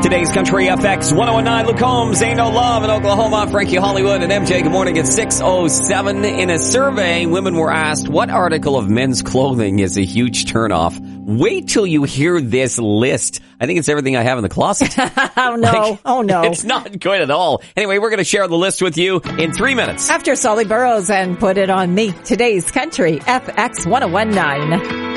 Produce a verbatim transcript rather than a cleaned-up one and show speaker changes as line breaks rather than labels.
Today's Country F X one oh nine. Luke Combs, Ain't No Love in Oklahoma. Frankie Hollywood and M J. Good morning. It's six oh seven. In a survey, women were asked what article of men's clothing is a huge turnoff. Wait till you hear this list. I think it's everything I have in the closet.
oh, no.
Like,
oh, no.
It's not good at all. Anyway, we're going to share the list with you in three minutes.
After Solly Burrows and Put It On Me. Today's Country F X one oh one nine.